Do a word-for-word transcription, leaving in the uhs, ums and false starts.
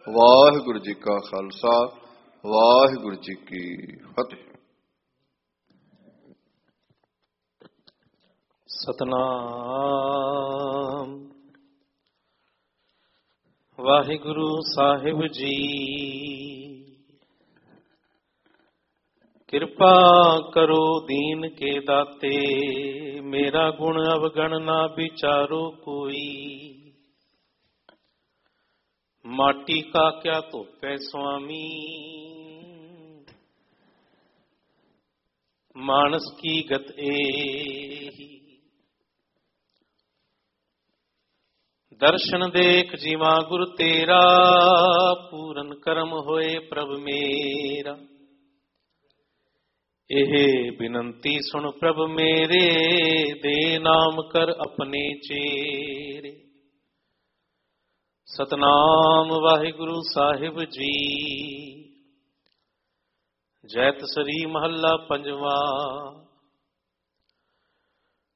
ਵਾਹਿਗੁਰੂ ਜੀ ਕਾ ਖਾਲਸਾ, ਵਾਹਿਗੁਰੂ ਜੀ ਕੀ ਫਤਿਹ। ਸਤਨਾਮ। ਵਾਹਿਗੁਰੂ ਸਾਹਿਬ ਜੀ, ਕਿਰਪਾ ਕਰੋ ਦੀਨ ਕੇ ਦਾਤੇ, ਮੇਰਾ ਗੁਣ ਅਵਗਣ ਨਾ ਵਿਚਾਰੋ ਕੋਈ। ਮਾਟੀ ਕਾ ਕਿਆ ਧੋਪੈ ਸੁਆਮੀ, ਮਾਨਸ ਕੀ ਗਤ ਏਹੀ। ਦਰਸ਼ਨ ਦੇਖ ਜੀਵਾ ਗੁਰ ਤੇਰਾ, ਪੂਰਨ ਕਰਮ ਹੋਏ ਪ੍ਰਭ ਮੇਰਾ। ਇਹ ਬਿਨੰਤੀ ਸੁਣ ਪ੍ਰਭ ਮੇਰੇ, ਦੇ ਨਾਮ ਕਰ ਆਪਣੇ ਚੇਰੇ। ਸਤਨਾਮ ਵਾਹਿਗੁਰੂ ਸਾਹਿਬ ਜੀ। ਜੈਤ ਸ੍ਰੀ ਮਹੱਲਾ ਪੰਜਵਾ।